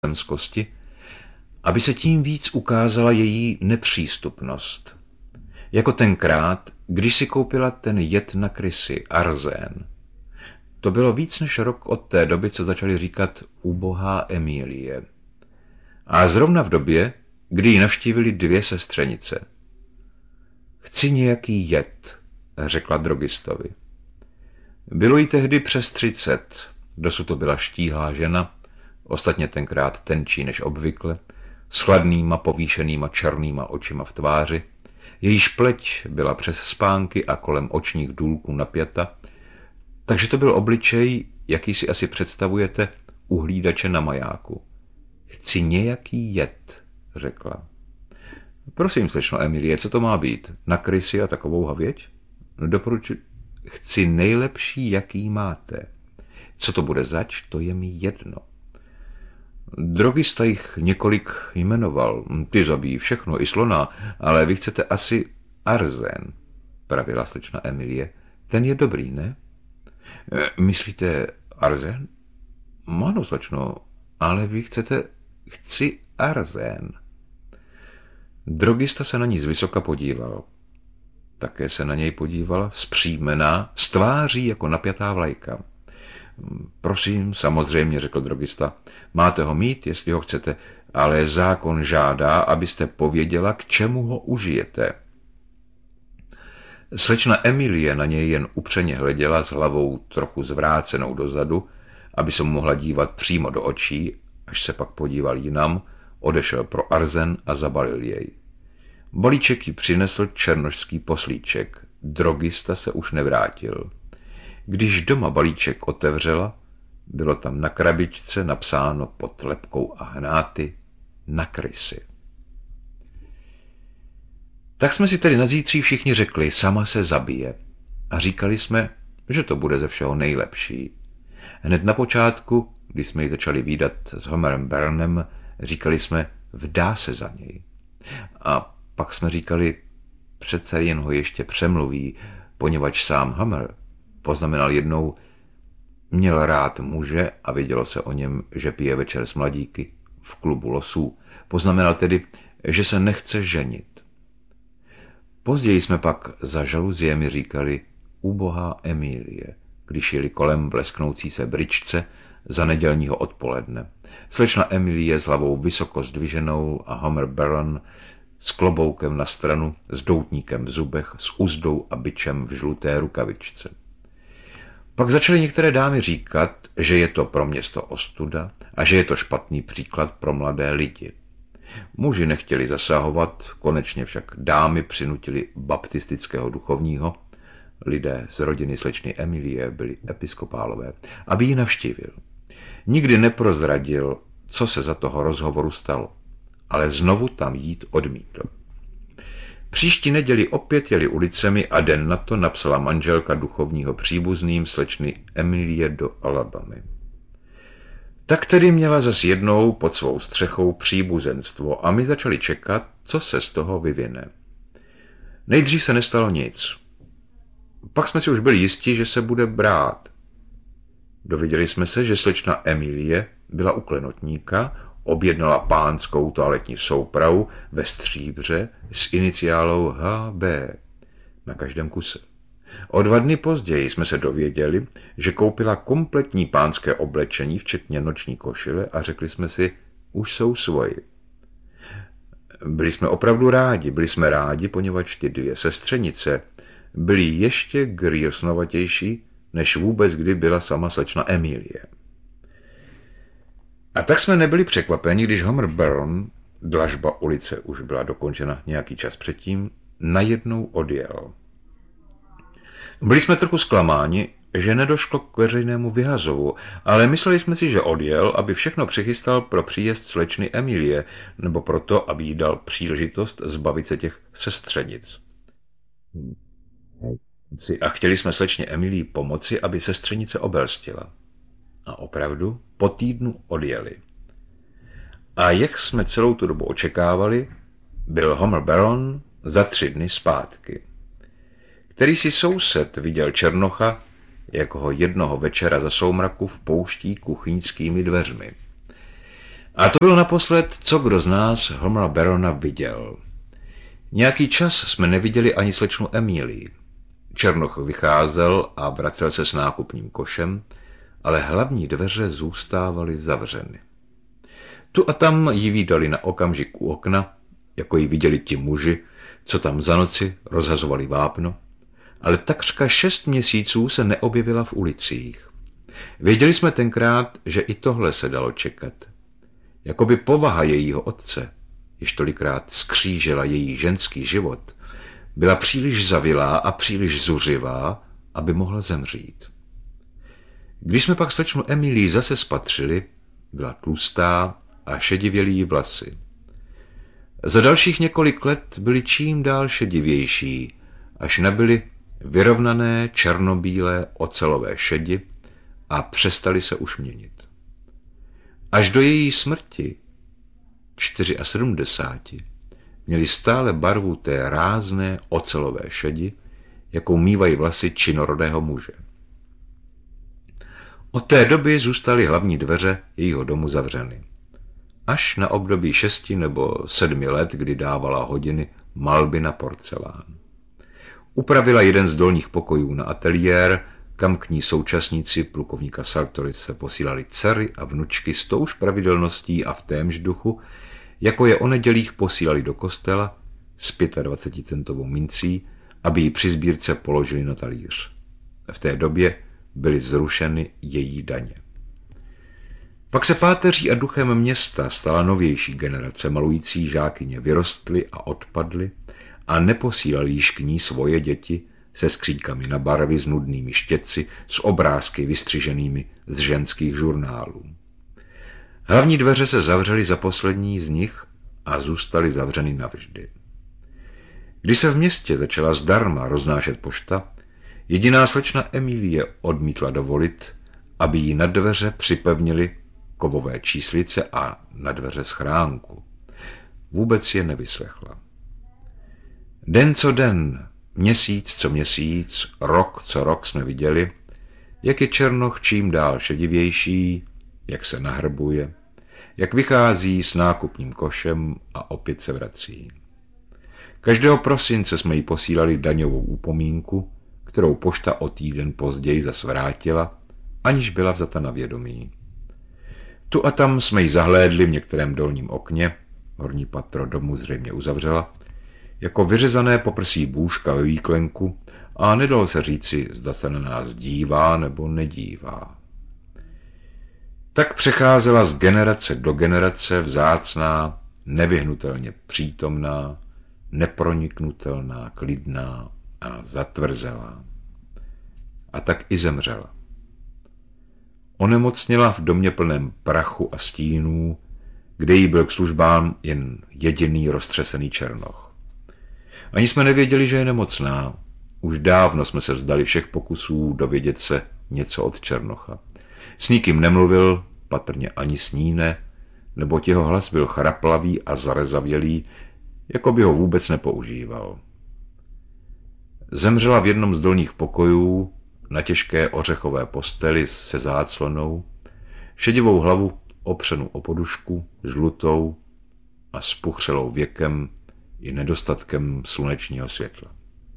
zemskosti, aby se tím víc ukázala její nepřístupnost. Jako tenkrát, když si koupila ten jed na krysy, arzén. To bylo víc než rok od té doby, co začali říkat ubohá Emílie. A zrovna v době, kdy ji navštívili 2 sestřenice. Chci nějaký jed, řekla drogistovi. Bylo jí tehdy přes 30, dosud to byla štíhlá žena, ostatně tenkrát tenčí než obvykle, s chladnýma povýšenýma černýma očima v tváři. Jejíž pleť byla přes spánky a kolem očních důlků napjata, takže to byl obličej, jaký si asi představujete u hlídače na majáku. Chci nějaký jed, řekla. Prosím, slečno Emilie, co to má být? Na krysy a takovou havěť? Doporučuji. Chci nejlepší, jaký máte. Co to bude zač, to je mi jedno. Drogista jich několik jmenoval. Ty zabíjí všechno, i slona, ale vy chcete asi arzén, pravila slečna Emilie. Ten je dobrý, ne? Myslíte arzén? Ano, slečno, ale vy chcete... Chci arzén. Drogista se na ní zvysoka podíval. Také se na něj podívala, zpříjmená, s tváří jako napjatá vlajka. Prosím, samozřejmě, řekl drogista. Máte ho mít, jestli ho chcete, ale zákon žádá, abyste pověděla, k čemu ho užijete. Slečna Emilie na něj jen upřeně hleděla s hlavou trochu zvrácenou dozadu, aby se mu mohla dívat přímo do očí, až se pak podíval jinam, odešel pro arzen a zabalil jej. Balíček jí přinesl černošský poslíček. Drogista se už nevrátil. Když doma balíček otevřela, bylo tam na krabičce napsáno pod lepkou a hnáty na krysy. Tak jsme si tedy na zítří všichni řekli, sama se zabije. A říkali jsme, že to bude ze všeho nejlepší. Hned na počátku, když jsme ji začali vídat s Homerem Burnem, říkali jsme, vdá se za něj. A pak jsme říkali, přece jen ho ještě přemluví, poněvadž sám Homer poznamenal jednou, měl rád muže a vědělo se o něm, že pije večer s mladíky v klubu losů. Poznamenal tedy, že se nechce ženit. Později jsme pak za žaluziemi říkali ubohá Emílie, když jeli kolem blesknoucí se bryczce za nedělního odpoledne. Slečna Emilie s hlavou vysoko zdviženou a Homer Baron s kloboukem na stranu, s doutníkem v zubech, s uzdou a bičem v žluté rukavičce. Pak začaly některé dámy říkat, že je to pro město ostuda a že je to špatný příklad pro mladé lidi. Muži nechtěli zasahovat, konečně však dámy přinutili baptistického duchovního, lidé z rodiny slečny Emilie byli episkopálové, aby ji navštívil. Nikdy neprozradil, co se za toho rozhovoru stalo, ale znovu tam jít odmítl. Příští neděli opět jeli ulicemi a den na to napsala manželka duchovního příbuzným slečny Emilie do Alabamy. Tak tedy měla zas jednou pod svou střechou příbuzenstvo a my začali čekat, co se z toho vyvine. Nejdřív se nestalo nic. Pak jsme si už byli jistí, že se bude brát. Dověděli jsme se, že slečna Emilie byla u klenotníka, objednala pánskou toaletní soupravu ve stříbře s iniciálou HB na každém kuse. O 2 dny později jsme se dověděli, že koupila kompletní pánské oblečení, včetně noční košile, a řekli jsme si, už jsou svoji. Byli jsme opravdu rádi, poněvadž ty 2 sestřenice byly ještě grýrsnovatější, než vůbec kdy byla sama slečna Emilie. A tak jsme nebyli překvapeni, když Homer Baron, dlažba ulice už byla dokončena nějaký čas předtím, najednou odjel. Byli jsme trochu zklamáni, že nedošlo k veřejnému vyhazovu, ale mysleli jsme si, že odjel, aby všechno přichystal pro příjezd slečny Emilie, nebo proto, aby jí dal příležitost zbavit se těch sestřenic. A chtěli jsme slečně Emilii pomoci, aby sestřenice obelstila. A opravdu po týdnu odjeli. A jak jsme celou tu dobu očekávali, byl Homer Baron za 3 dny zpátky. Který si soused viděl Černocha, jak ho jednoho večera za soumraku vpouští kuchyňskými dveřmi. A to bylo naposled, co kdo z nás Homera Barrona viděl. Nějaký čas jsme neviděli ani slečnu Emílii. Černoch vycházel a vracel se s nákupním košem, ale hlavní dveře zůstávaly zavřeny. Tu a tam ji vídali na okamžik u okna, jako ji viděli ti muži, co tam za noci rozhazovali vápno, ale takřka 6 měsíců se neobjevila v ulicích. Věděli jsme tenkrát, že i tohle se dalo čekat. Jakoby povaha jejího otce, jež tolikrát skřížila její ženský život, byla příliš zavilá a příliš zuřivá, aby mohla zemřít. Když jsme pak slečnu Emílii zase spatřili, byla tlustá a šedivěly jí vlasy. Za dalších několik let byly čím dál šedivější, až nabyly vyrovnané černobílé ocelové šedi a přestaly se už měnit. Až do její smrti, 74, měly stále barvu té rázné ocelové šedi, jakou mívají vlasy činorodého muže. Od té doby zůstaly hlavní dveře jejího domu zavřeny. Až na období 6 nebo 7 let, kdy dávala hodiny malby na porcelán. Upravila jeden z dolních pokojů na ateliér, kam k ní současníci plukovníka Sartorice posílali dcery a vnučky s touž pravidelností a v témž duchu, jako je o nedělích posílali do kostela s 25centovou mincí, aby ji při sbírce položili na talíř. V té době byly zrušeny její daně. Pak se páteří a duchem města stala novější generace malující žákyně vyrostly a odpadly a neposílali již k ní svoje děti se skříňkami na barvy s nudnými štětci, s obrázky vystřiženými z ženských žurnálů. Hlavní dveře se zavřely za poslední z nich a zůstaly zavřeny navždy. Když se v městě začala zdarma roznášet pošta, jediná slečna Emílie odmítla dovolit, aby jí na dveře připevnili kovové číslice a na dveře schránku. Vůbec je nevyslechla. Den co den, měsíc co měsíc, rok co rok jsme viděli, jak je Černoch čím dál šedivější, jak se nahrbuje, jak vychází s nákupním košem a opět se vrací. Každého prosince jsme jí posílali daňovou upomínku, kterou pošta o týden později zas vrátila, aniž byla vzata na vědomí. Tu a tam jsme ji zahlédli v některém dolním okně, horní patro domu zřejmě uzavřela, jako vyřezané poprsí bůžka ve výklenku a nedalo se říci, zda se na nás dívá nebo nedívá. Tak přecházela z generace do generace vzácná, nevyhnutelně přítomná, neproniknutelná, klidná a zatvrzelá. A tak i zemřela. Onemocněla v domě plném prachu a stínů, kde jí byl k službám jen jediný roztřesený Černoch. Ani jsme nevěděli, že je nemocná. Už dávno jsme se vzdali všech pokusů dovědět se něco od Černocha. S nikým nemluvil, patrně ani s ní ne, neboť jeho hlas byl chraplavý a zarezavělý, jako by ho vůbec nepoužíval. Zemřela v jednom z dolních pokojů, na těžké ořechové posteli se záclonou, šedivou hlavu opřenou o podušku, žlutou a spuchřelou věkem i nedostatkem slunečního světla.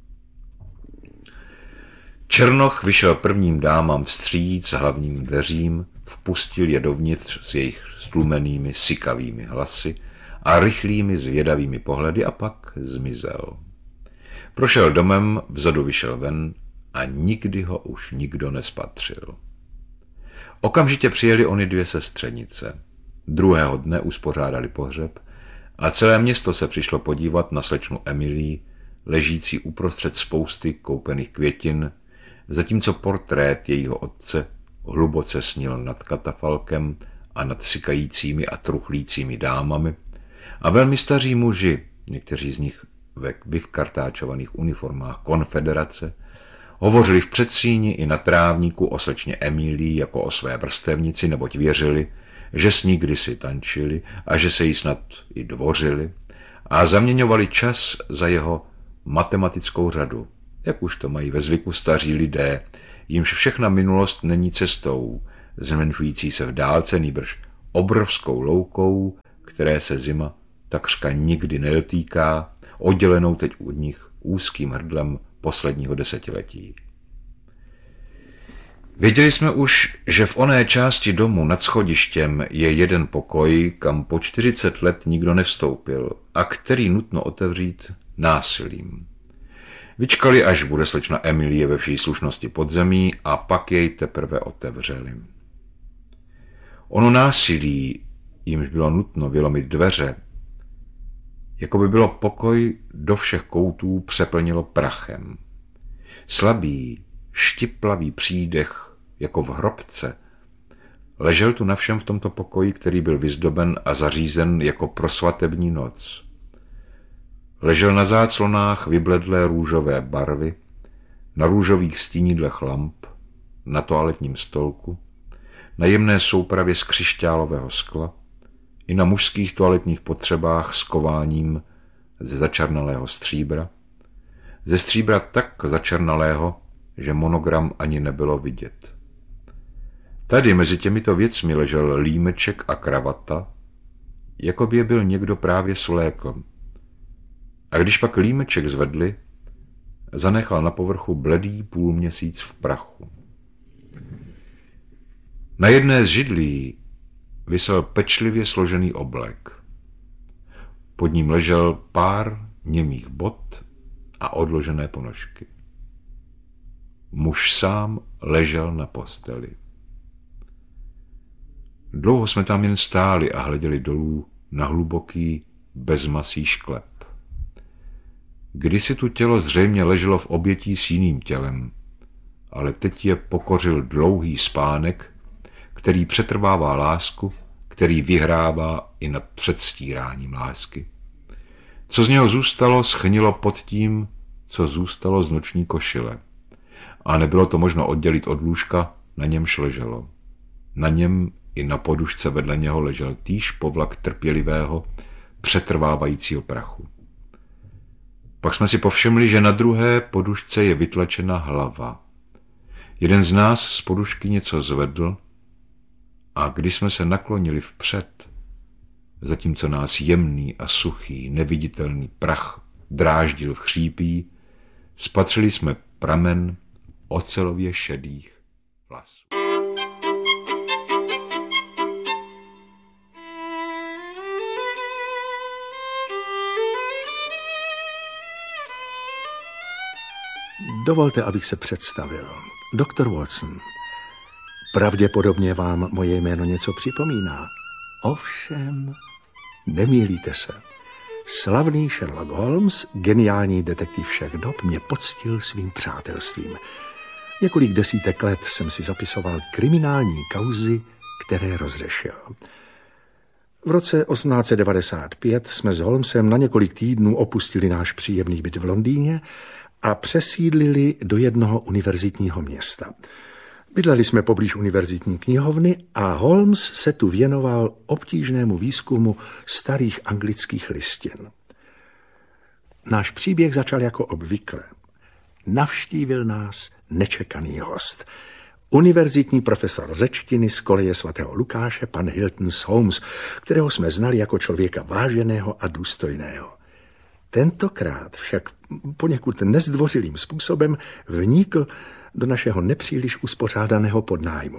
Černoch vyšel prvním dámám vstříc hlavním dveřím, vpustil je dovnitř s jejich stlumenými, sykavými hlasy a rychlými zvědavými pohledy a pak zmizel. Prošel domem, vzadu vyšel ven a nikdy ho už nikdo nespatřil. Okamžitě přijeli ony 2 sestřenice. Druhého dne uspořádali pohřeb a celé město se přišlo podívat na slečnu Emílii, ležící uprostřed spousty koupených květin, zatímco portrét jejího otce hluboce snil nad katafalkem a nad sykajícími a truchlícími dámami a velmi staří muži, někteří z nich ve vyvkartáčovaných uniformách konfederace, hovořili v předsíni i na trávníku o slečně Emílii jako o své vrstevnici, neboť věřili, že s ní kdysi tančili a že se jí snad i dvořili a zaměňovali čas za jeho matematickou řadu, jak už to mají ve zvyku staří lidé, jimž všechna minulost není cestou, zmenšující se v dálce, nýbrž obrovskou loukou, které se zima takřka nikdy nedotýká, oddělenou teď od nich úzkým hrdlem posledního desetiletí. Věděli jsme už, že v oné části domu nad schodištěm je jeden pokoj, kam po 40 let nikdo nevstoupil a který nutno otevřít násilím. Vyčkali, až bude slečna Emilie ve vší slušnosti podzemí a pak jej teprve otevřeli. Ono násilí, jimž bylo nutno vylomit dveře, jako by bylo pokoj do všech koutů přeplnilo prachem. Slabý, štiplavý přídech, jako v hrobce, ležel tu na všem v tomto pokoji, který byl vyzdoben a zařízen jako pro svatební noc. Ležel na záclonách vybledlé růžové barvy, na růžových stínidlech lamp, na toaletním stolku, na jemné soupravě z křišťálového skla i na mužských toaletních potřebách s kováním ze začernalého stříbra, ze stříbra tak začernalého, že monogram ani nebylo vidět. Tady mezi těmito věcmi ležel límeček a kravata, jako by je byl někdo právě svlékl. A když pak límeček zvedli, zanechal na povrchu bledý půlměsíc v prachu. Na jedné z židlí visel pečlivě složený oblek. Pod ním ležel pár němých bot a odložené ponožky. Muž sám ležel na posteli. Dlouho jsme tam jen stáli a hleděli dolů na hluboký, bezmasý šklep. Kdysi tu tělo zřejmě leželo v obětí s jiným tělem, ale teď je pokořil dlouhý spánek, který přetrvává lásku, který vyhrává i nad předstíráním lásky. Co z něho zůstalo, schnilo pod tím, co zůstalo z noční košile. A nebylo to možno oddělit od lůžka, na němž leželo. Na něm i na podušce vedle něho ležel týž povlak trpělivého, přetrvávajícího prachu. Pak jsme si povšimli, že na druhé podušce je vytlačena hlava. Jeden z nás z podušky něco zvedl a když jsme se naklonili vpřed, zatímco nás jemný a suchý, neviditelný prach dráždil v chřípí, spatřili jsme pramen ocelově šedých vlasů. Dovolte, abych se představil. Dr. Watson. Pravděpodobně vám moje jméno něco připomíná. Ovšem, nemýlíte se. Slavný Sherlock Holmes, geniální detektiv všech dob, mě poctil svým přátelstvím. Několik desítek let jsem si zapisoval kriminální kauzy, které rozřešil. V roce 1895 jsme s Holmesem na několik týdnů opustili náš příjemný byt v Londýně a přesídlili do jednoho univerzitního města. Bydleli jsme poblíž univerzitní knihovny a Holmes se tu věnoval obtížnému výzkumu starých anglických listin. Náš příběh začal jako obvykle. Navštívil nás nečekaný host. Univerzitní profesor řečtiny z koleje svatého Lukáše, pan Hilton Soames, kterého jsme znali jako člověka váženého a důstojného. Tentokrát však poněkud nezdvořilým způsobem vnikl do našeho nepříliš uspořádaného podnájmu.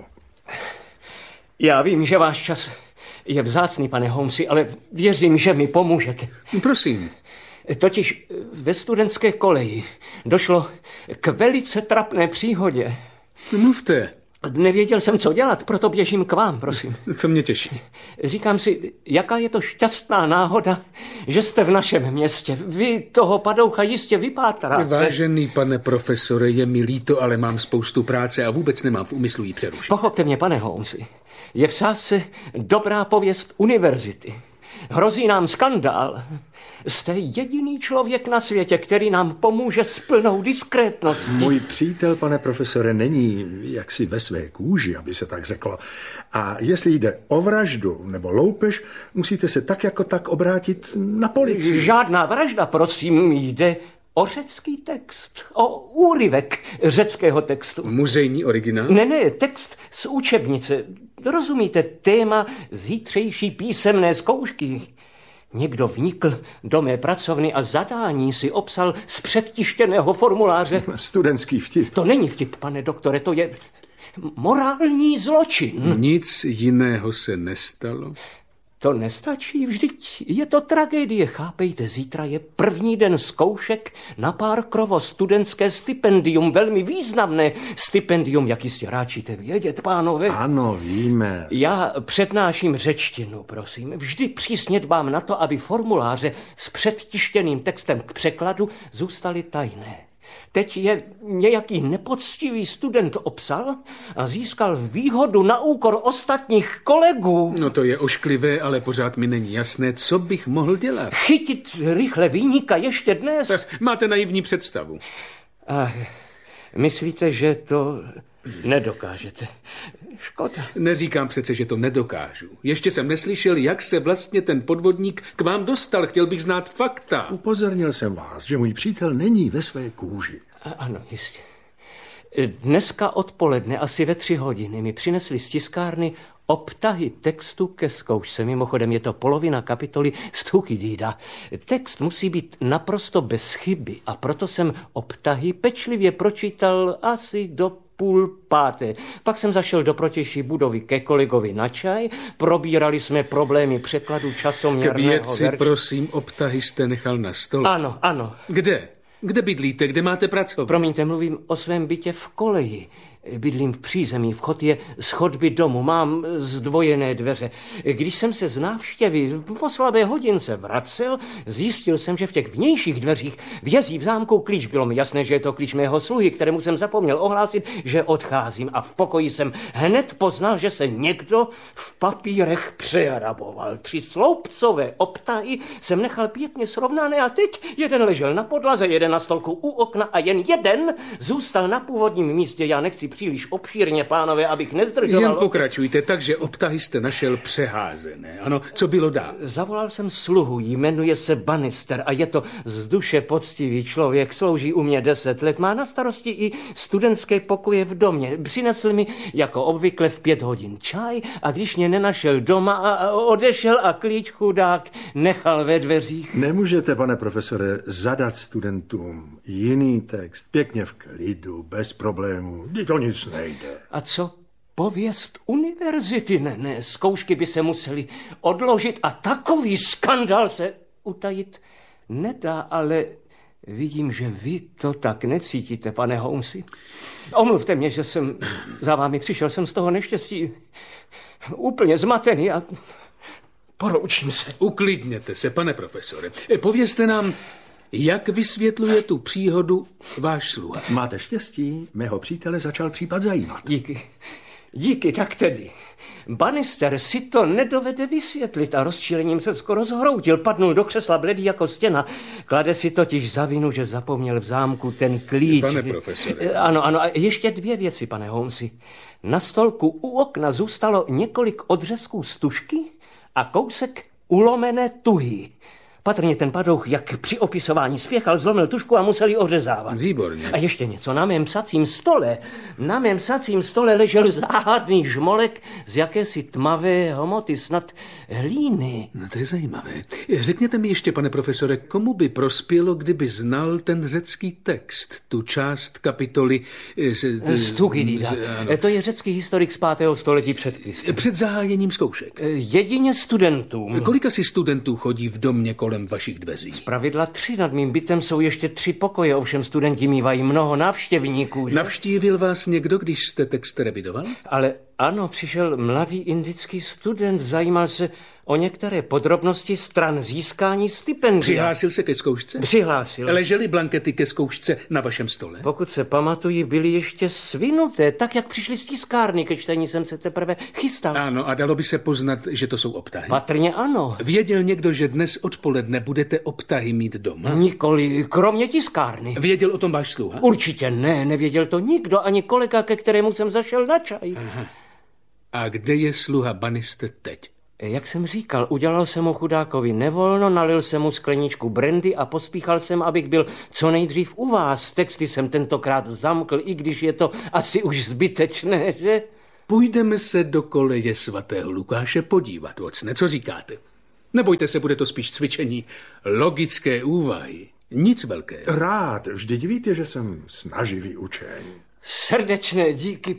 Já vím, že váš čas je vzácný, pane Holmesi, ale věřím, že mi pomůžete. Prosím. Totiž ve studentské koleji došlo k velice trapné příhodě. Mluvte. Nevěděl jsem, co dělat, proto běžím k vám, prosím. Co mě těší. Říkám si, jaká je to šťastná náhoda, že jste v našem městě. Vy toho padoucha jistě vypátráte. Vážený pane profesore, je mi líto, ale mám spoustu práce a vůbec nemám v úmyslu jí přerušit. Pochopte mě, pane Holmesi. Je v sázce dobrá pověst univerzity. Hrozí nám skandál. Jste jediný člověk na světě, který nám pomůže s plnou diskrétností. Můj přítel, pane profesore, není jaksi ve své kůži, aby se tak řeklo. A jestli jde o vraždu nebo loupež, musíte se tak jako tak obrátit na policii. Žádná vražda, prosím, jde o řecký text, o úryvek řeckého textu. Muzejní originál? Ne, text z učebnice. Rozumíte, téma zítřejší písemné zkoušky. Někdo vnikl do mé pracovny a zadání si obsal z předtištěného formuláře. Studentský vtip. To není vtip, pane doktore, to je morální zločin. Nic jiného se nestalo? To nestačí, vždyť je to tragédie. Chápejte, zítra je první den zkoušek na Parkerovo studentské stipendium, velmi významné stipendium, jak jistě ráčíte vědět, pánové. Ano, víme. Já přednáším řečtinu, prosím. Vždy přísně dbám na to, aby formuláře s předtištěným textem k překladu zůstaly tajné. Teď je nějaký nepoctivý student obsal a získal výhodu na úkor ostatních kolegů. No to je ošklivé, ale pořád mi není jasné, co bych mohl dělat. Chytit rychle viníka ještě dnes? Tak máte naivní představu. A myslíte, že to nedokážete? Škoda. Neříkám přece, že to nedokážu. Ještě jsem neslyšel, jak se vlastně ten podvodník k vám dostal. Chtěl bych znát fakta. Upozornil jsem vás, že můj přítel není ve své kůži. Ano, jistě. Dneska odpoledne asi ve 3 hodiny mi přinesli z tiskárny obtahy textu ke zkoušce. Mimochodem je to polovina kapitoly z Thukydida. Text musí být naprosto bez chyby a proto jsem obtahy pečlivě pročítal asi do 4:30. Pak jsem zašel do protější budovy ke kolegovi na čaj, probírali jsme problémy překladu časoměrného K věci, verše. prosím, obtahy jste nechal na stole. Ano. Kde? Kde bydlíte? Kde máte pracovat? Promiňte, mluvím o svém bytě v Koleji. Bydlím v přízemí, vchod je z chodby domu, mám zdvojené dveře. Když jsem se z návštěvy po slabé hodince vracel, zjistil jsem, že v těch vnějších dveřích vězí v zámku klíč. Bylo mi jasné, že je to klíč mého sluhy, kterému jsem zapomněl ohlásit, že odcházím. A v pokoji jsem hned poznal, že se někdo v papírech přehraboval. 3 sloupcové obtahy jsem nechal pěkně srovnané a teď jeden ležel na podlaze, jeden na stolku u okna a jen jeden zůstal na původním místě. Já nechci příliš obšírně, pánové, abych nezdržoval. Jen pokračujte, takže obtahy jste našel přeházené. Ano, co bylo dál? Zavolal jsem sluhu, jmenuje se Bannister a je to z duše poctivý člověk, slouží u mě 10 let, má na starosti i studentské pokoje v domě. Přinesl mi jako obvykle v 5 hodin čaj a když mě nenašel doma a odešel a klíč chudák nechal ve dveřích. Nemůžete, pane profesore, zadat studentům jiný text, pěkně v klidu, bez problémů. To nic nejde. A co pověst univerzity? Ne, zkoušky by se musely odložit a takový skandál se utajit nedá, ale vidím, že vy to tak necítíte, pane Holmesi. Omluvte mě, že jsem za vámi přišel, jsem z toho neštěstí úplně zmatený a poroučím se. Uklidněte se, pane profesore. Povězte nám, jak vysvětluje tu příhodu váš sluha? Máte štěstí, mého přítele začal případ zajímat. Díky, tak tedy. Bannister si to nedovede vysvětlit a rozčilením se skoro zhroutil, padnul do křesla bledý jako stěna. Klade si totiž za vinu, že zapomněl v zámku ten klíč. Pane profesore. Ano, a ještě 2 věci, pane Holmesi. Na stolku u okna zůstalo několik odřezků z tužky a kousek ulomené tuhy. Patrně ten padouch, jak při opisování spěchal, zlomil tužku a musel ji ořezávat. Výborně. A ještě něco, na mém psacím stole ležel záhadný žmolek z jakési tmavé hmoty, snad hlíny. No to je zajímavé. Řekněte mi ještě, pane profesore, komu by prospělo, kdyby znal ten řecký text, tu část kapitoly z Thukydida. To je řecký historik z 5. století před Kristem. Před zahájením zkoušek. Jedině studentům. Kolik asi studentů chodí v domě kolem vašich dveří? Zpravidla 3, nad mým bytem jsou ještě 3 pokoje, ovšem studenti mívají mnoho návštěvníků. Že? Navštívil vás někdo, když jste text revidoval? Ale ano, přišel mladý indický student, zajímal se o některé podrobnosti stran získání stipendia. Přihlásil se ke zkoušce? Přihlásil. Ležely blankety ke zkoušce na vašem stole? Pokud se pamatuji, byly ještě svinuté, tak jak přišli z tiskárny, ke čtení jsem se teprve chystal. Ano, a dalo by se poznat, že to jsou obtahy? Patrně ano. Věděl někdo, že dnes odpoledne budete obtahy mít doma? Nikoli, kromě tiskárny. Věděl o tom váš sluha? Určitě ne, nevěděl to nikdo, ani kolega, ke kterému jsem zašel na čaj. Aha. A kde je sluha Bannister teď? Jak jsem říkal, udělal jsem mu chudákovi nevolno, nalil jsem mu skleničku brandy a pospíchal jsem, abych byl co nejdřív u vás. Texty jsem tentokrát zamkl, i když je to asi už zbytečné, že? Půjdeme se do koleje svatého Lukáše podívat, Watsone, co říkáte? Nebojte se, bude to spíš cvičení. Logické úvahy. Nic velkého. Rád, vždyť víte, že jsem snaživý učeň. Srdečné díky,